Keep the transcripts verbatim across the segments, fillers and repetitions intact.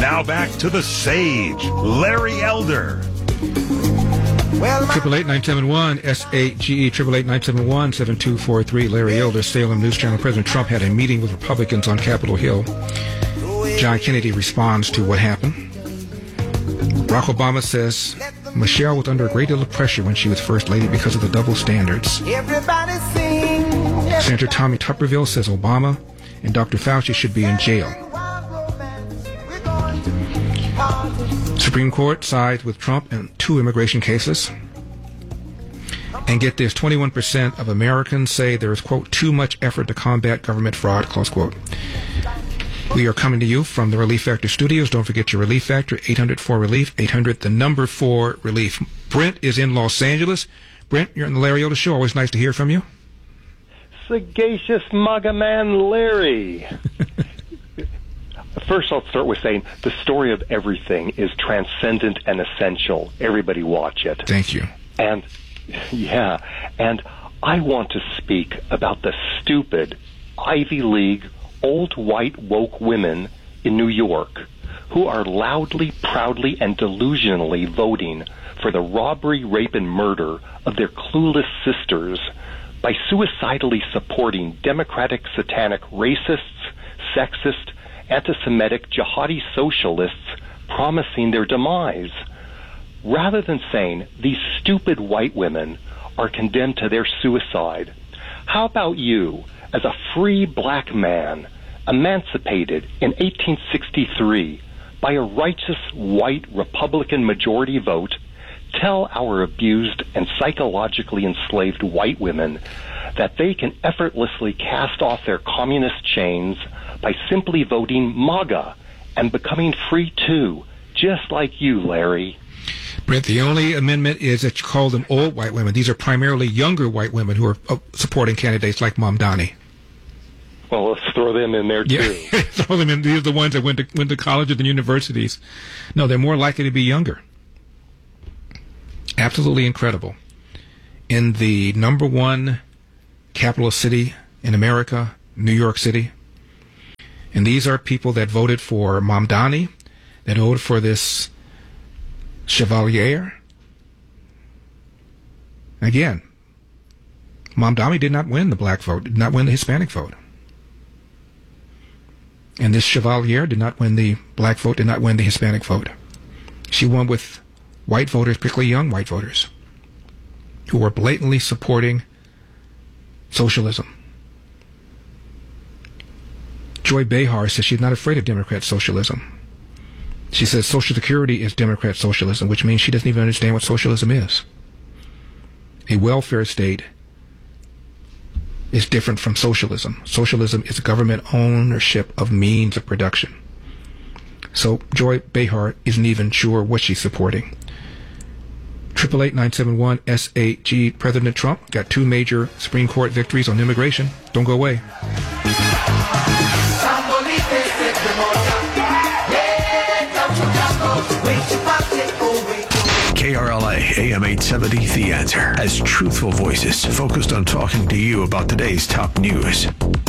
Now back to the sage, Larry Elder. Triple eight nine seven one S A G E triple eight nine seven one seven two four three. Larry Elder, Salem News Channel. President Trump had a meeting with Republicans on Capitol Hill. John Kennedy responds to what happened. Barack Obama says Michelle was under a great deal of pressure when she was first lady because of the double standards. Senator Tommy Tuberville says Obama and Doctor Fauci should be in jail. Supreme Court sides with Trump in two immigration cases. And get this, twenty-one percent of Americans say there is, quote, too much effort to combat government fraud, close quote. We are coming to you from the Relief Factor studios. Don't forget your Relief Factor, eight hundred four relief, eight hundred, the number four relief. Brent is in Los Angeles. Brent, you're on the Larry Elder Show. Always nice to hear from you. Sagacious MAGA man Larry. First, I'll start with saying the story of everything is transcendent and essential. Everybody watch it. Thank you. And, yeah, and I want to speak about the stupid Ivy League old white woke women in New York who are loudly, proudly, and delusionally voting for the robbery, rape, and murder of their clueless sisters by suicidally supporting democratic, satanic racists, sexist, anti-Semitic, jihadi socialists promising their demise. Rather than saying these stupid white women are condemned to their suicide, how about you, as a free black man, emancipated in eighteen sixty-three by a righteous white Republican majority vote, tell our abused and psychologically enslaved white women that they can effortlessly cast off their communist chains by simply voting MAGA and becoming free too, just like you, Larry. Brent, the only amendment is that you call them old white women. These are primarily younger white women who are uh, supporting candidates like Mamdani. Well, let's throw them in there, too. Yeah, throw them in. These are the ones that went to, went to colleges and universities. No, they're more likely to be younger. Absolutely incredible. In the number one capital city in America, New York City, and these are people that voted for Mamdani, that voted for this Chevalier. Again, Mamdani did not win the black vote, did not win the Hispanic vote. And this Chevalier did not win the black vote, did not win the Hispanic vote. She won with white voters, particularly young white voters, who were blatantly supporting socialism. Joy Behar says she's not afraid of Democrat socialism. She says Social Security is Democrat socialism, which means she doesn't even understand what socialism is. A welfare state is different from socialism. Socialism is government ownership of means of production. So Joy Behar isn't even sure what she's supporting. Triple eight nine seven one S A G. President Trump got two major Supreme Court victories on immigration. Don't go away. K R L A A M eight seventy The Answer has truthful voices focused on talking to you about today's top news.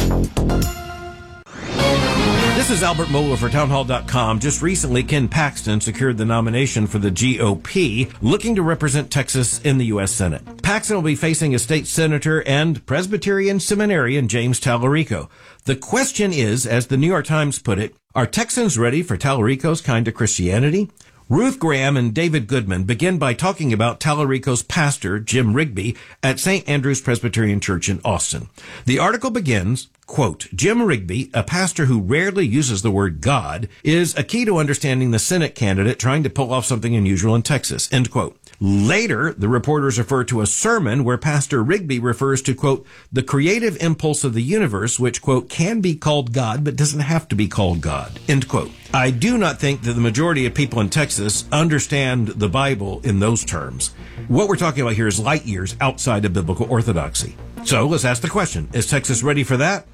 This is Albert Mohler for townhall dot com. Just recently, Ken Paxton secured the nomination for the G O P, looking to represent Texas in the U S Senate. Paxton will be facing a state senator and Presbyterian seminarian James Tallarico. The question is, as the New York Times put it, are Texans ready for Tallarico's kind of Christianity? Ruth Graham and David Goodman begin by talking about Tallarico's pastor, Jim Rigby, at Saint Andrew's Presbyterian Church in Austin. The article begins, quote, Jim Rigby, a pastor who rarely uses the word God, is a key to understanding the Senate candidate trying to pull off something unusual in Texas, end quote. Later, the reporters refer to a sermon where Pastor Rigby refers to, quote, the creative impulse of the universe, which, quote, can be called God, but doesn't have to be called God, end quote. I do not think that the majority of people in Texas understand the Bible in those terms. What we're talking about here is light years outside of biblical orthodoxy. So let's ask the question, is Texas ready for that?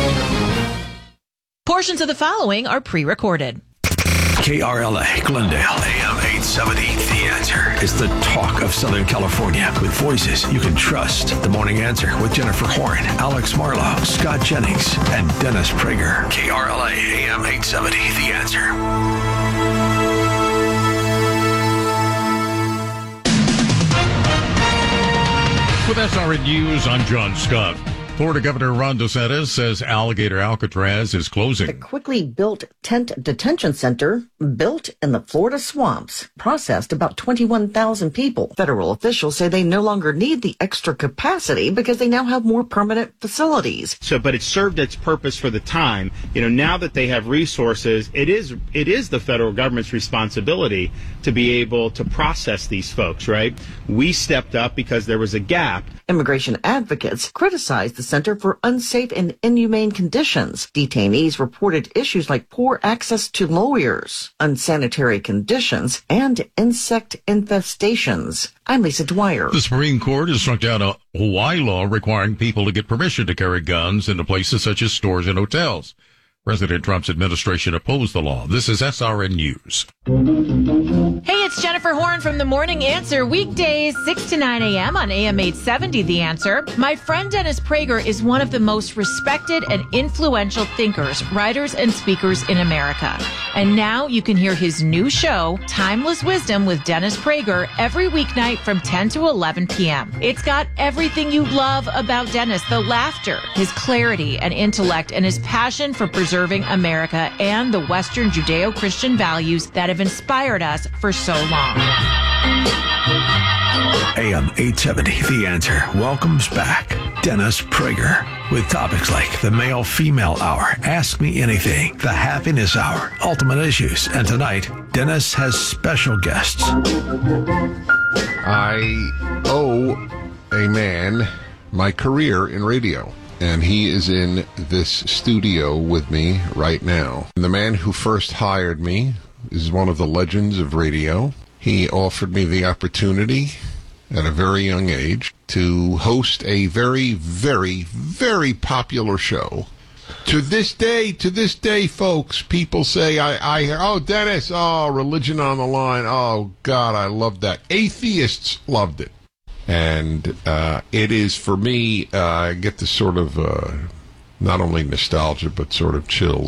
Portions of the following are pre-recorded. K R L A, Glendale, A M eight seventy, The Answer is the talk of Southern California with voices you can trust. The Morning Answer with Jennifer Horn, Alex Marlowe, Scott Jennings, and Dennis Prager. K R L A, A M eight seventy, The Answer. With S R N News, I'm John Scott. Florida Governor Ron DeSantis says Alligator Alcatraz is closing. The quickly built tent detention center, built in the Florida swamps, processed about twenty-one thousand people. Federal officials say they no longer need the extra capacity because they now have more permanent facilities. So, but it served its purpose for the time. You know, now that they have resources, it is it is the federal government's responsibility to be able to process these folks, right? We stepped up because there was a gap. Immigration advocates criticized the center for unsafe and inhumane conditions. Detainees reported issues like poor access to lawyers, unsanitary conditions, and insect infestations. I'm Lisa Dwyer. The Supreme Court has struck down a Hawaii law requiring people to get permission to carry guns into places such as stores and hotels. President Trump's administration opposed the law. This is S R N News. Hey, it's Jennifer Horn from The Morning Answer, weekdays six to nine a.m. on A M eight seventy, The Answer. My friend Dennis Prager is one of the most respected and influential thinkers, writers, and speakers in America. And now you can hear his new show, Timeless Wisdom with Dennis Prager, every weeknight from ten to eleven p.m. It's got everything you love about Dennis, the laughter, his clarity and intellect, and his passion for preserving America and the Western Judeo-Christian values that have inspired us for so long. A M eight seventy, The Answer welcomes back Dennis Prager with topics like the male-female hour, Ask Me Anything, the happiness hour, ultimate issues, and tonight, Dennis has special guests. I owe a man my career in radio, and he is in this studio with me right now. The man who first hired me is one of the legends of radio. He offered me the opportunity at a very young age to host a very, very, very popular show. To this day, to this day, folks, people say, I, I hear, oh, Dennis, oh, Religion on the Line. Oh, God, I loved that. Atheists loved it. And uh, it is, for me, uh, I get this sort of uh, not only nostalgia, but sort of chills